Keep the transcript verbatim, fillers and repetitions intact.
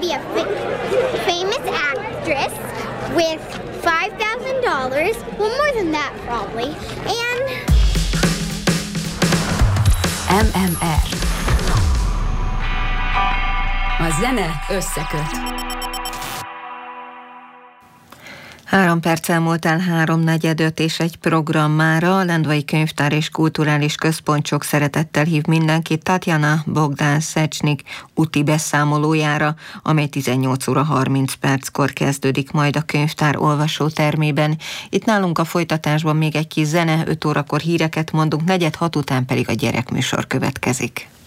be a fa- famous actress with five thousand dollars, well, more than that probably, and... em em er. A zene összeköt. Három perc elmúlt el háromnegyed öt és egy program mára. A Lendvai Könyvtár és Kulturális Központ sok szeretettel hív mindenkit Tatjana Bogdán Szecsnik úti beszámolójára, amely tizennyolc óra harminc perckor kezdődik majd a könyvtár olvasótermében. Itt nálunk a folytatásban még egy kis zene, öt órakor híreket mondunk, negyed hat után pedig a gyerekműsor következik.